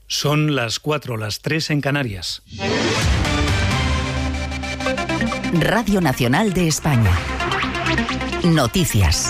Son las 4, las 3 en Canarias. Radio Nacional de España. Noticias.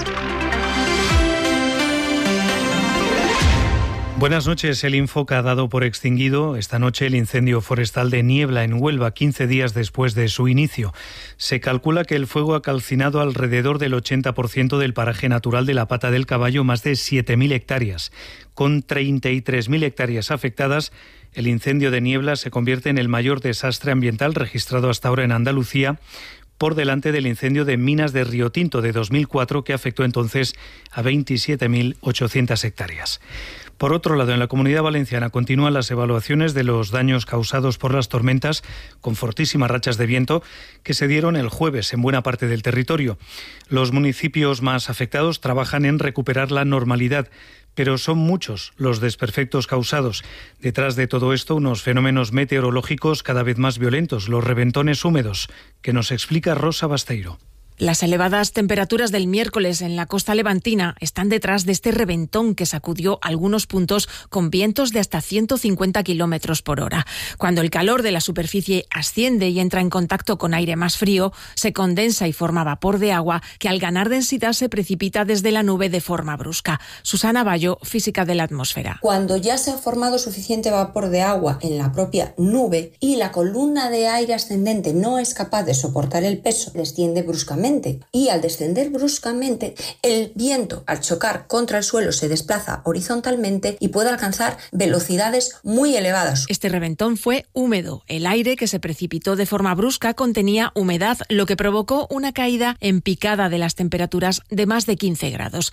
Buenas noches. El Infoca ha dado por extinguido esta noche el incendio forestal de Niebla en Huelva, 15 días después de su inicio. Se calcula que el fuego ha calcinado alrededor del 80% del paraje natural de la Pata del Caballo, más de 7.000 hectáreas. Con 33.000 hectáreas afectadas, el incendio de Niebla se convierte en el mayor desastre ambiental registrado hasta ahora en Andalucía, por delante del incendio de Minas de Río Tinto de 2004, que afectó entonces a 27.800 hectáreas. Por otro lado, en la Comunidad Valenciana continúan las evaluaciones de los daños causados por las tormentas con fortísimas rachas de viento que se dieron el jueves en buena parte del territorio. Los municipios más afectados trabajan en recuperar la normalidad, pero son muchos los desperfectos causados. Detrás de todo esto, unos fenómenos meteorológicos cada vez más violentos, los reventones húmedos, que nos explica Rosa Basteiro. Las elevadas temperaturas del miércoles en la costa levantina están detrás de este reventón que sacudió algunos puntos con vientos de hasta 150 kilómetros por hora. Cuando el calor de la superficie asciende y entra en contacto con aire más frío, se condensa y forma vapor de agua que al ganar densidad se precipita desde la nube de forma brusca. Susana Bayo, física de la atmósfera. Cuando ya se ha formado suficiente vapor de agua en la propia nube y la columna de aire ascendente no es capaz de soportar el peso, desciende bruscamente. Y al descender bruscamente, el viento al chocar contra el suelo se desplaza horizontalmente y puede alcanzar velocidades muy elevadas. Este reventón fue húmedo. El aire que se precipitó de forma brusca contenía humedad, lo que provocó una caída en picada de las temperaturas de más de 15 grados.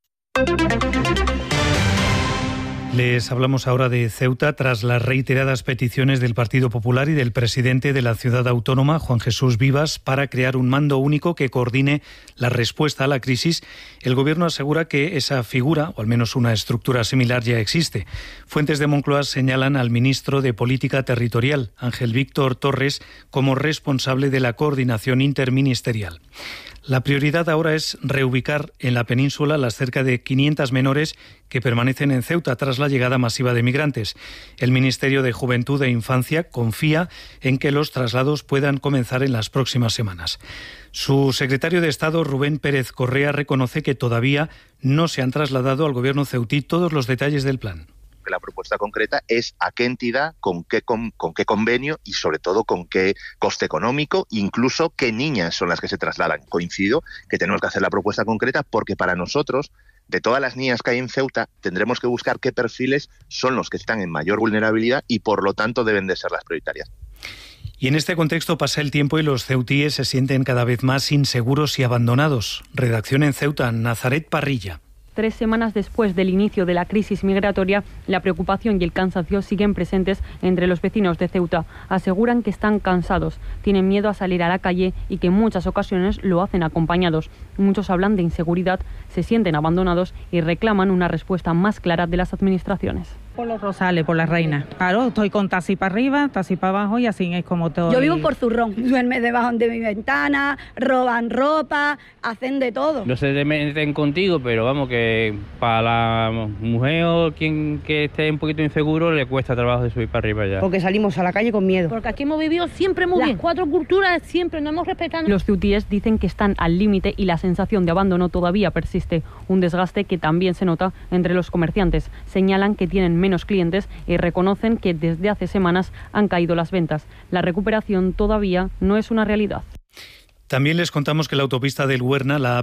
Les hablamos ahora de Ceuta tras las reiteradas peticiones del Partido Popular y del presidente de la ciudad autónoma, Juan Jesús Vivas, para crear un mando único que coordine la respuesta a la crisis. El Gobierno asegura que esa figura, o al menos una estructura similar, ya existe. Fuentes de Moncloa señalan al ministro de Política Territorial, Ángel Víctor Torres, como responsable de la coordinación interministerial. La prioridad ahora es reubicar en la península las cerca de 500 menores que permanecen en Ceuta tras la llegada masiva de migrantes. El Ministerio de Juventud e Infancia confía en que los traslados puedan comenzar en las próximas semanas. Su secretario de Estado, Rubén Pérez Correa, reconoce que todavía no se han trasladado al Gobierno ceutí todos los detalles del plan. La propuesta concreta es a qué entidad, con qué convenio y sobre todo con qué coste económico, incluso qué niñas son las que se trasladan. Coincido que tenemos que hacer la propuesta concreta porque para nosotros, de todas las niñas que hay en Ceuta, tendremos que buscar qué perfiles son los que están en mayor vulnerabilidad y por lo tanto deben de ser las prioritarias. Y en este contexto pasa el tiempo y los ceutíes se sienten cada vez más inseguros y abandonados. Redacción en Ceuta, Nazaret Parrilla. 3 semanas después del inicio de la crisis migratoria, la preocupación y el cansancio siguen presentes entre los vecinos de Ceuta. Aseguran que están cansados, tienen miedo a salir a la calle y que en muchas ocasiones lo hacen acompañados. Muchos hablan de inseguridad, se sienten abandonados y reclaman una respuesta más clara de las administraciones. Por los Rosales, por la Reina. Claro, estoy con taxi para arriba, taxi para abajo y así es como todo. Yo vivo por Zurrón, duerme debajo de mi ventana, roban ropa, hacen de todo. No se meten contigo, pero vamos, que para la mujer o quien que esté un poquito inseguro le cuesta trabajo de subir para arriba ya. Porque salimos a la calle con miedo. Porque aquí hemos vivido siempre muy bien. Las 4 culturas siempre nos hemos respetado. Los ceutíes dicen que están al límite y la sensación de abandono todavía persiste. Un desgaste que también se nota entre los comerciantes. Señalan que tienen menos clientes y reconocen que desde hace semanas han caído las ventas. La recuperación todavía no es una realidad. También les contamos que la autopista del Huerna, la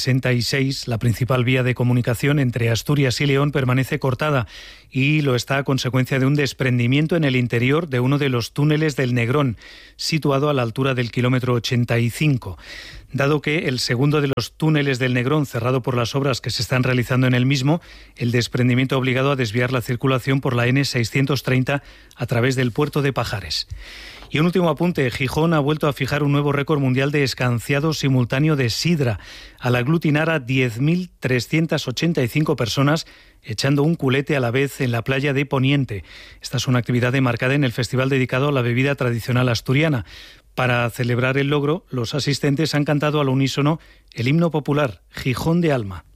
AP66, la principal vía de comunicación entre Asturias y León, permanece cortada y lo está a consecuencia de un desprendimiento en el interior de uno de los túneles del Negrón, situado a la altura del kilómetro 85. Dado que el segundo de los túneles del Negrón, cerrado por las obras que se están realizando en el mismo, el desprendimiento ha obligado a desviar la circulación por la N630 a través del puerto de Pajares. Y un último apunte, Gijón ha vuelto a fijar un nuevo récord mundial de escanciado simultáneo de sidra, al aglutinar a 10.385 personas echando un culete a la vez en la playa de Poniente. Esta es una actividad enmarcada en el festival dedicado a la bebida tradicional asturiana. Para celebrar el logro, los asistentes han cantado al unísono el himno popular, Gijón de Alma.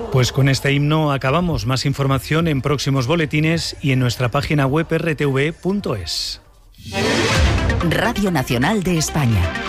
Pues con este himno acabamos. Más información en próximos boletines y en nuestra página web rtv.es. Radio Nacional de España.